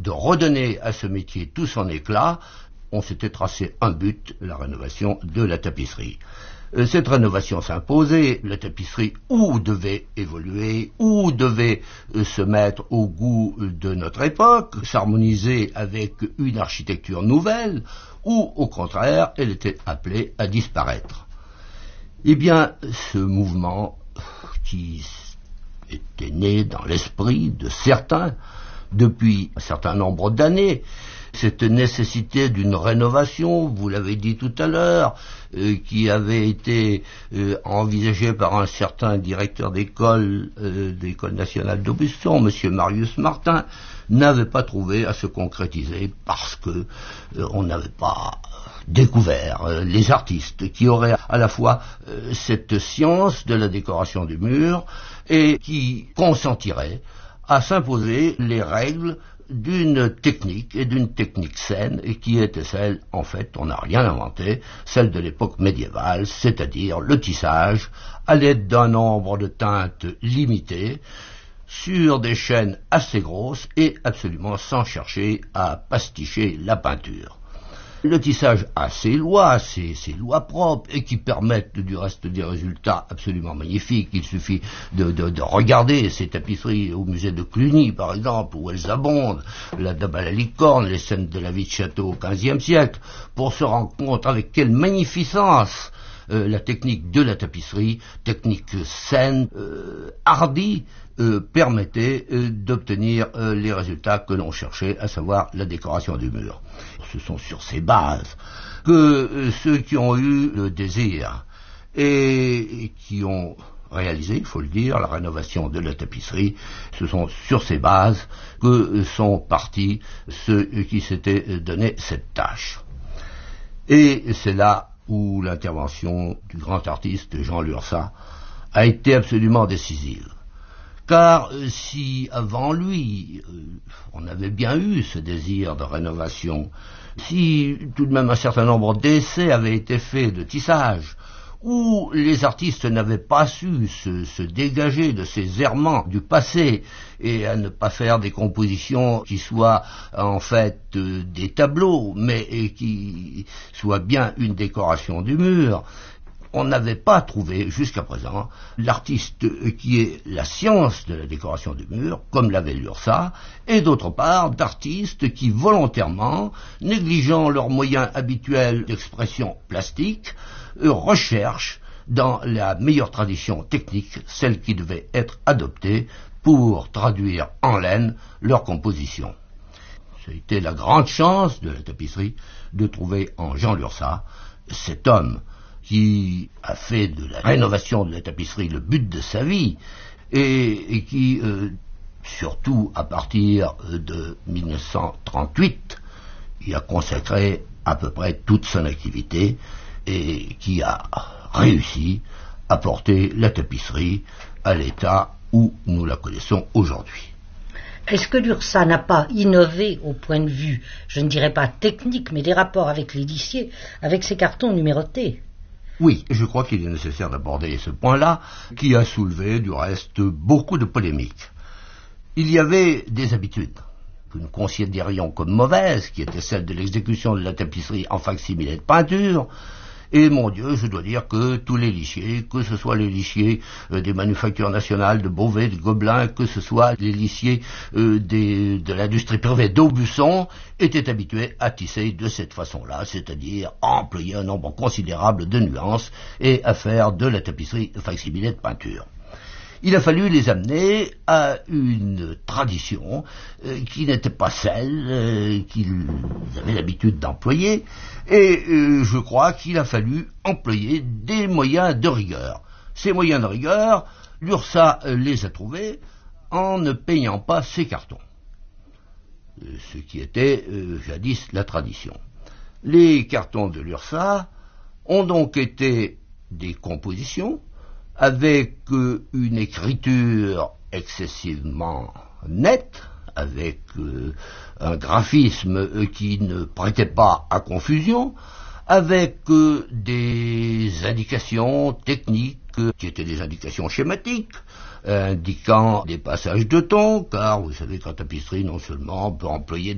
de redonner à ce métier tout son éclat, on s'était tracé un but, la rénovation de la tapisserie. Cette rénovation s'imposait, la tapisserie ou devait évoluer, ou devait se mettre au goût de notre époque, s'harmoniser avec une architecture nouvelle, ou au contraire, elle était appelée à disparaître. Eh bien, ce mouvement qui était né dans l'esprit de certains depuis un certain nombre d'années, cette nécessité d'une rénovation, vous l'avez dit tout à l'heure, qui avait été envisagée par un certain directeur d'école nationale d'Aubusson, M. Marius Martin, n'avait pas trouvé à se concrétiser parce que on n'avait pas découvert les artistes qui auraient à la fois cette science de la décoration du mur et qui consentiraient à s'imposer les règles d'une technique et d'une technique saine et qui était celle, en fait, on n'a rien inventé, celle de l'époque médiévale, c'est-à-dire le tissage à l'aide d'un nombre de teintes limité sur des chaînes assez grosses et absolument sans chercher à pasticher la peinture. Le tissage a ses lois propres, et qui permettent du reste des résultats absolument magnifiques. Il suffit de regarder ces tapisseries au musée de Cluny, par exemple, où elles abondent, la Dame à la licorne, les scènes de la vie de château au XVe siècle, pour se rendre compte avec quelle magnificence la technique de la tapisserie, technique saine, hardie, permettait d'obtenir les résultats que l'on cherchait, à savoir la décoration du mur. Ce sont sur ces bases que ceux qui ont eu le désir et qui ont réalisé, il faut le dire, la rénovation de la tapisserie, ce sont sur ces bases que sont partis ceux qui s'étaient donné cette tâche. Et c'est là où l'intervention du grand artiste Jean Lurçat a été absolument décisive. Car si avant lui, on avait bien eu ce désir de rénovation, si tout de même un certain nombre d'essais avaient été faits de tissage, où les artistes n'avaient pas su se dégager de ces errements du passé et à ne pas faire des compositions qui soient en fait des tableaux, mais qui soient bien une décoration du mur, on n'avait pas trouvé jusqu'à présent l'artiste qui est la science de la décoration du mur, comme l'avait Lurçat, et d'autre part d'artistes qui volontairement, négligeant leurs moyens habituels d'expression plastique, recherchent dans la meilleure tradition technique, celle qui devait être adoptée pour traduire en laine leur composition. C'était la grande chance de la tapisserie de trouver en Jean Lurçat cet homme qui a fait de la rénovation de la tapisserie le but de sa vie, et qui, surtout à partir de 1938, y a consacré à peu près toute son activité, et qui a réussi à porter la tapisserie à l'état où nous la connaissons aujourd'hui. Est-ce que Lurçat n'a pas innové au point de vue, je ne dirais pas technique, mais des rapports avec les lissiers, avec ses cartons numérotés ? Oui, je crois qu'il est nécessaire d'aborder ce point-là, qui a soulevé, du reste, beaucoup de polémiques. Il y avait des habitudes que nous considérions comme mauvaises, qui étaient celles de l'exécution de la tapisserie en facsimilé de peinture, et mon Dieu, je dois dire que tous les lissiers, que ce soit les lissiers des manufactures nationales de Beauvais, de Gobelin, que ce soit les lissiers de l'industrie privée d'Aubusson, étaient habitués à tisser de cette façon-là, c'est-à-dire à employer un nombre considérable de nuances et à faire de la tapisserie facsimilé de peinture. Il a fallu les amener à une tradition qui n'était pas celle qu'ils avaient l'habitude d'employer, et je crois qu'il a fallu employer des moyens de rigueur. Ces moyens de rigueur, Lurçat les a trouvés en ne peignant pas ses cartons, ce qui était jadis la tradition. Les cartons de Lurçat ont donc été des compositions avec une écriture excessivement nette, avec un graphisme qui ne prêtait pas à confusion, avec des indications techniques qui étaient des indications schématiques, indiquant des passages de ton, car vous savez qu'en tapisserie, non seulement on peut employer